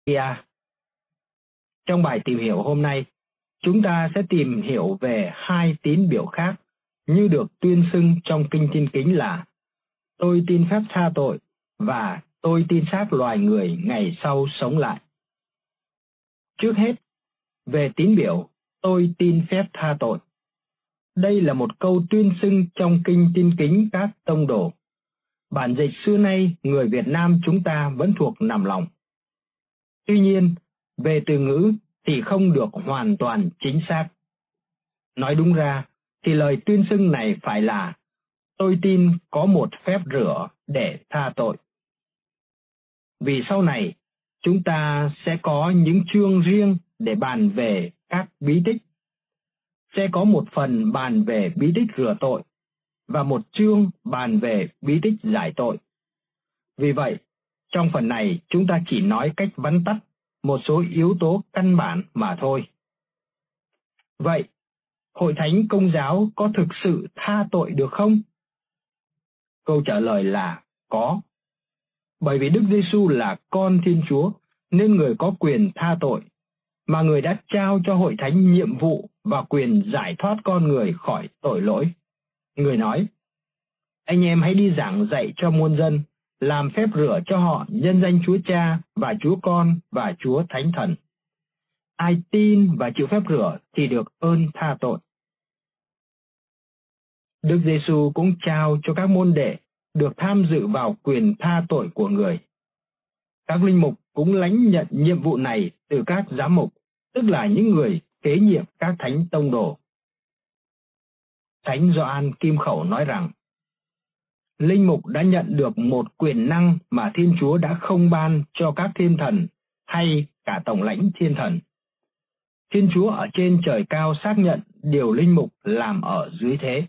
Trong bài tìm hiểu hôm nay, chúng ta sẽ tìm hiểu về hai tín biểu khác như được tuyên xưng trong Kinh Thiên Kính là tôi tin phép tha tội và tôi tin xác loài người ngày sau sống lại. Trước hết, về tín biểu tôi tin phép tha tội. Đây là một câu tuyên xưng trong Kinh Thiên Kính các tông đồ. Bản dịch xưa nay người Việt Nam chúng ta vẫn thuộc nằm lòng. Tuy nhiên, về từ ngữ thì không được hoàn toàn chính xác. Nói đúng ra thì lời tuyên xưng này phải là tôi tin có một phép rửa để tha tội. Vì sau này chúng ta sẽ có những chương riêng để bàn về các bí tích. Sẽ có một phần bàn về bí tích rửa tội và một chương bàn về bí tích giải tội. Vì vậy, trong phần này chúng ta chỉ nói cách vắn tắt một số yếu tố căn bản mà thôi. Vậy, Hội Thánh Công giáo có thực sự tha tội được không? Câu trả lời là có. Bởi vì Đức Giêsu là con Thiên Chúa nên người có quyền tha tội, mà người đã trao cho Hội Thánh nhiệm vụ và quyền giải thoát con người khỏi tội lỗi. Người nói, anh em hãy đi giảng dạy cho muôn dân, làm phép rửa cho họ nhân danh Chúa Cha và Chúa Con và Chúa Thánh Thần. Ai tin và chịu phép rửa thì được ơn tha tội. Đức Giêsu cũng trao cho các môn đệ được tham dự vào quyền tha tội của người. Các linh mục cũng lãnh nhận nhiệm vụ này từ các giám mục, tức là những người kế nhiệm các thánh tông đồ. Thánh Gioan Kim Khẩu nói rằng, linh mục đã nhận được một quyền năng mà Thiên Chúa đã không ban cho các thiên thần hay cả tổng lãnh thiên thần. Thiên Chúa ở trên trời cao xác nhận điều linh mục làm ở dưới thế.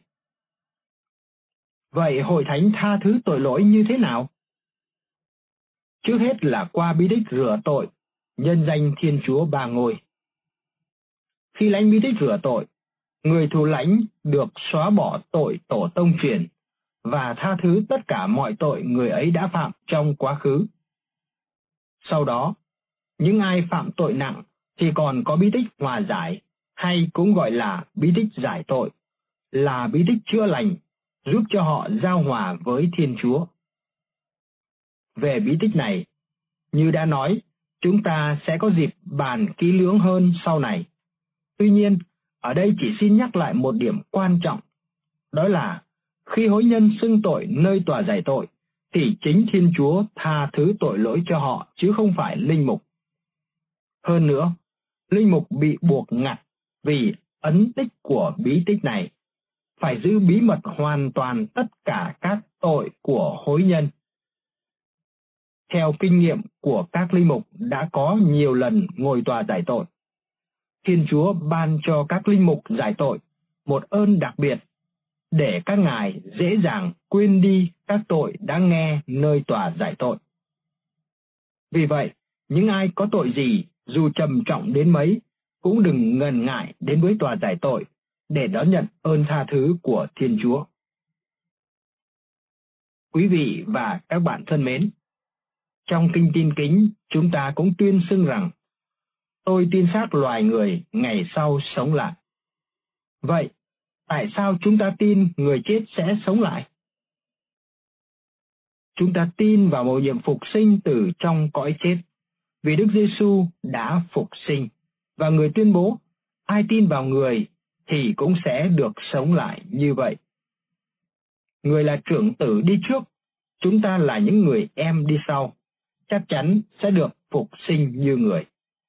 Vậy Hội Thánh tha thứ tội lỗi như thế nào? Trước hết là qua bí tích rửa tội, nhân danh Thiên Chúa Ba Ngôi. Khi lãnh bí tích rửa tội, người thụ lãnh được xóa bỏ tội tổ tông truyền và tha thứ tất cả mọi tội người ấy đã phạm trong quá khứ. Sau đó, những ai phạm tội nặng thì còn có bí tích hòa giải, hay cũng gọi là bí tích giải tội, là bí tích chữa lành, giúp cho họ giao hòa với Thiên Chúa. Về bí tích này, như đã nói, chúng ta sẽ có dịp bàn kỹ lưỡng hơn sau này. Tuy nhiên, ở đây chỉ xin nhắc lại một điểm quan trọng, đó là khi hối nhân xưng tội nơi tòa giải tội, thì chính Thiên Chúa tha thứ tội lỗi cho họ chứ không phải linh mục. Hơn nữa, linh mục bị buộc ngặt vì ấn tích của bí tích này, phải giữ bí mật hoàn toàn tất cả các tội của hối nhân. Theo kinh nghiệm của các linh mục đã có nhiều lần ngồi tòa giải tội, Thiên Chúa ban cho các linh mục giải tội một ơn đặc biệt để các ngài dễ dàng quên đi các tội đã nghe nơi tòa giải tội. Vì vậy, những ai có tội gì dù trầm trọng đến mấy cũng đừng ngần ngại đến với tòa giải tội để đón nhận ơn tha thứ của Thiên Chúa. Quý vị và các bạn thân mến, trong Kinh Tin Kính chúng ta cũng tuyên xưng rằng tôi tin xác loài người ngày sau sống lại. Vậy, tại sao chúng ta tin người chết sẽ sống lại? Chúng ta tin vào mầu nhiệm phục sinh từ trong cõi chết, vì Đức Giêsu đã phục sinh, và người tuyên bố ai tin vào người thì cũng sẽ được sống lại như vậy. Người là trưởng tử đi trước, chúng ta là những người em đi sau, chắc chắn sẽ được phục sinh như người.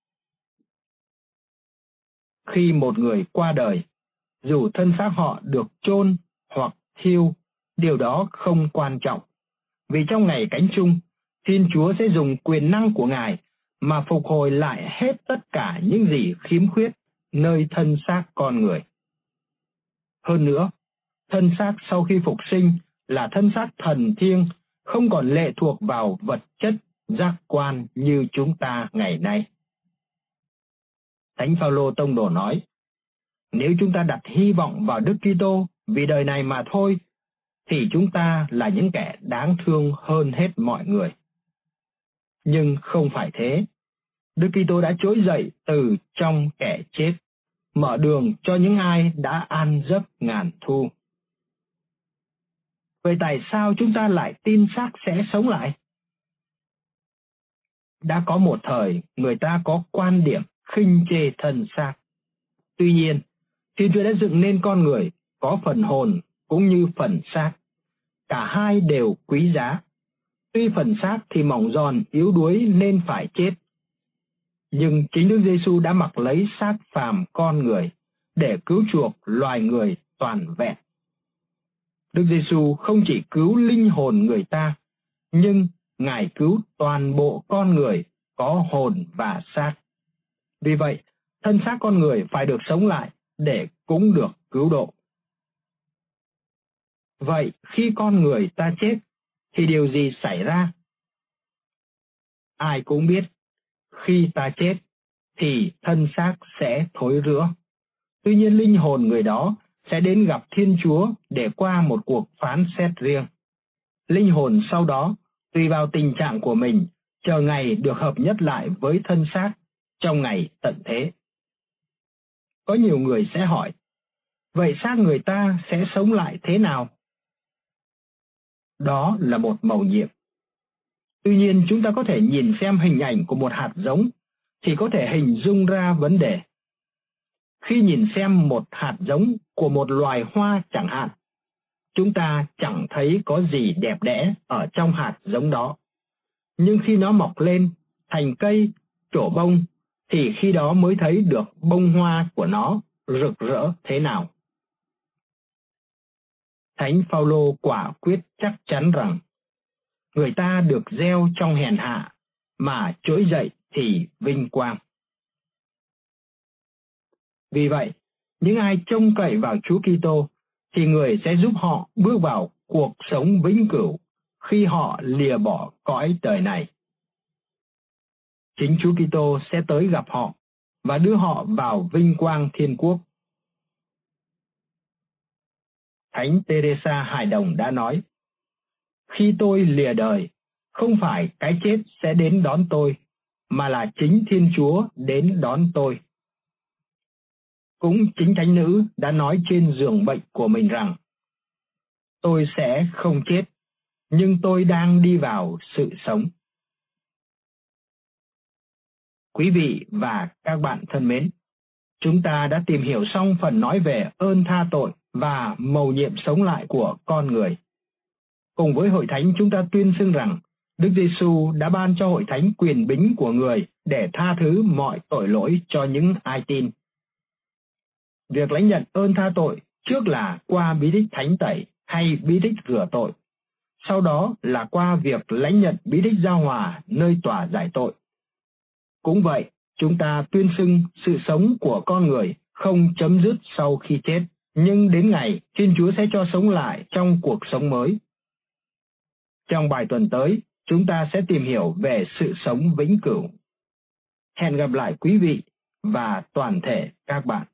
Khi một người qua đời, dù thân xác họ được chôn hoặc thiêu, điều đó không quan trọng, vì trong ngày cánh chung, Thiên Chúa sẽ dùng quyền năng của Ngài mà phục hồi lại hết tất cả những gì khiếm khuyết nơi thân xác con người. Hơn nữa, thân xác sau khi phục sinh là thân xác thần thiêng, không còn lệ thuộc vào vật chất, giác quan như chúng ta ngày nay. Thánh Phaolô tông đồ nói, nếu chúng ta đặt hy vọng vào Đức Kitô vì đời này mà thôi, thì chúng ta là những kẻ đáng thương hơn hết mọi người. Nhưng không phải thế. Đức Kitô đã trỗi dậy từ trong kẻ chết, mở đường cho những ai đã an giấc ngàn thu. Vậy tại sao chúng ta lại tin xác sẽ sống lại? Đã có một thời người ta có quan điểm khinh chê thân xác. Tuy nhiên, Thiên Chúa đã dựng nên con người có phần hồn cũng như phần xác. Cả hai đều quý giá. Tuy phần xác thì mỏng giòn, yếu đuối nên phải chết. Nhưng chính Đức Giêsu đã mặc lấy xác phàm con người để cứu chuộc loài người toàn vẹn. Đức Giêsu không chỉ cứu linh hồn người ta, nhưng Ngài cứu toàn bộ con người có hồn và xác. Vì vậy, thân xác con người phải được sống lại để cũng được cứu độ. Vậy khi con người ta chết thì điều gì xảy ra? Ai cũng biết, khi ta chết thì thân xác sẽ thối rữa. Tuy nhiên linh hồn người đó sẽ đến gặp Thiên Chúa để qua một cuộc phán xét riêng. Linh hồn sau đó, tùy vào tình trạng của mình, chờ ngày được hợp nhất lại với thân xác trong ngày tận thế. Có nhiều người sẽ hỏi, vậy xác người ta sẽ sống lại thế nào? Đó là một mầu nhiệm. Tuy nhiên chúng ta có thể nhìn xem hình ảnh của một hạt giống thì có thể hình dung ra vấn đề. Khi nhìn xem một hạt giống của một loài hoa chẳng hạn, chúng ta chẳng thấy có gì đẹp đẽ ở trong hạt giống đó. Nhưng khi nó mọc lên, thành cây, trổ bông, thì khi đó mới thấy được bông hoa của nó rực rỡ thế nào. Thánh Phaolô quả quyết chắc chắn rằng, người ta được gieo trong hèn hạ, mà trỗi dậy thì vinh quang. Vì vậy, những ai trông cậy vào Chúa Kitô thì người sẽ giúp họ bước vào cuộc sống vĩnh cửu khi họ lìa bỏ cõi đời này. Chính Chúa Kitô sẽ tới gặp họ và đưa họ vào vinh quang thiên quốc. Thánh Teresa Hải Đồng đã nói, khi tôi lìa đời, không phải cái chết sẽ đến đón tôi, mà là chính Thiên Chúa đến đón tôi. Cũng chính Thánh Nữ đã nói trên giường bệnh của mình rằng, tôi sẽ không chết, nhưng tôi đang đi vào sự sống. Quý vị và các bạn thân mến, chúng ta đã tìm hiểu xong phần nói về ơn tha tội và mầu nhiệm sống lại của con người. Cùng với Hội Thánh chúng ta tuyên xưng rằng Đức Giêsu đã ban cho Hội Thánh quyền bính của người để tha thứ mọi tội lỗi cho những ai tin. Việc lãnh nhận ơn tha tội trước là qua bí tích thánh tẩy hay bí tích rửa tội. Sau đó là qua việc lãnh nhận bí tích giao hòa nơi tòa giải tội. Cũng vậy, chúng ta tuyên xưng sự sống của con người không chấm dứt sau khi chết, nhưng đến ngày Thiên Chúa sẽ cho sống lại trong cuộc sống mới. Trong bài tuần tới, chúng ta sẽ tìm hiểu về sự sống vĩnh cửu. Hẹn gặp lại quý vị và toàn thể các bạn.